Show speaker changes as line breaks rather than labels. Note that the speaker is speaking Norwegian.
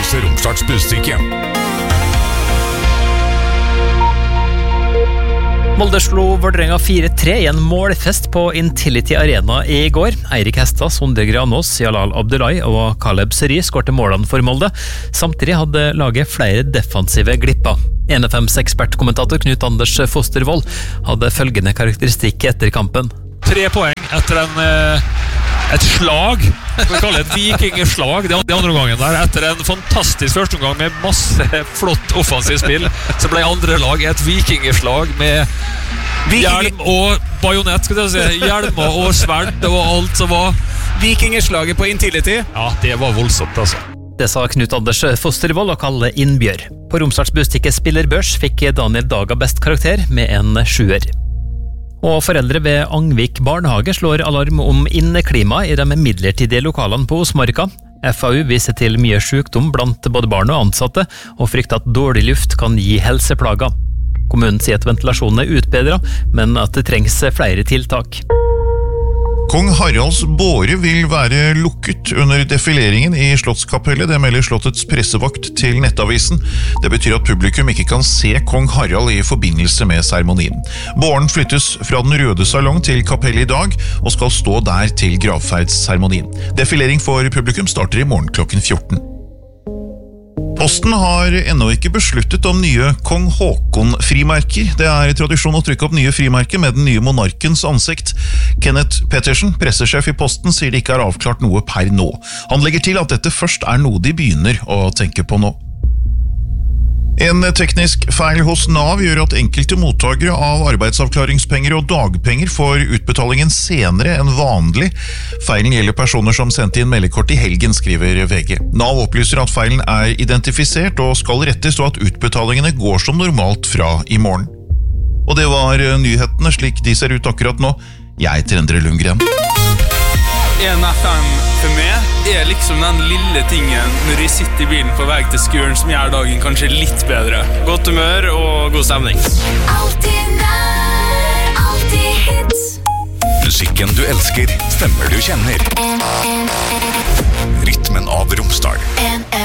Godset Romsdals Budstikke.
Molde slo Vålerenga 4-3 i en målfest på Intility Arena i går. Eirik Hestad, Sondre Granås, Jalal Abdullahi og Caleb Seri skårte målene for Molde. Samtidig hadde laget flere defensive glipper. NFMs-ekspertkommentator Knut Anders Fostervold hadde følgende karakteristikk etter kampen.
3 poeng etter et slag, skal vi kalle det et vikingeslag, det andre gangen der. Etter en fantastisk førsteomgang med masse flott offensivt spill, så ble andre lag et vikingeslag med hjelm og bajonett, skal jeg si. Hjelmer og sverd og alt som var.
Vikingeslaget på Intility.
Ja, det var voldsomt, altså.
Det sa Knut Anders Fostervold og Kalle Innbjør. På Romsdals Budstikke spillerbørs fikk Daniel Daga best karakter med en 7er. Og foreldre ved Angvik barnehage slår alarm om inneklima i de midlertidige lokalene på Osmarka. FAU viser til mye sykdom blant både barn og ansatte, og frykter at dårlig luft kan gi helseplager. Kommunen sier at ventilasjonen er utbedret, men at det trengs flere tiltak.
Kong Haralds båre vil være lukket under defileringen i Slottskapellet, det melder Slottets pressevakt til Nettavisen. Det betyr at publikum ikke kan se Kong Harald i forbindelse med seremonien. Båren flyttes fra den røde salong til kapellet i dag, og skal stå der til gravferdsseremonien. Defilering for publikum starter i morgen klokken 14. Posten har ennå ikke besluttet om nye Kong Haakon-frimerker. Det er tradisjon å trykke opp nye frimerker med den nye monarkens ansikt. Kenneth Pettersen, pressesjef i Posten, sier det ikke er avklart noe per nå. Han legger til at dette først er noe de begynner å tenke på nå. En teknisk feil hos Nav gjør at enkelte mottagere av arbeidsavklaringspenger og dagpenger får utbetalingen senere enn vanlig. Feilen gjelder personer som sendte inn meldekort i helgen, skriver VG. Nav opplyser at feilen er identifisert og skal rettes, og at utbetalingene går som normalt fra i morgen. Og det var nyhetene slik de ser ut akkurat nå. Jeg heter Endre Lundgren.
NFM for meg er liksom den lille tingen når jeg sitter i bilen på vei til skolen som gjør dagen kanskje litt bedre. Godt humør og god stemning.
Alltid nær, alltid hits.
Musikken du elsker, stemmer du kjenner. Rytmen av Romsdal.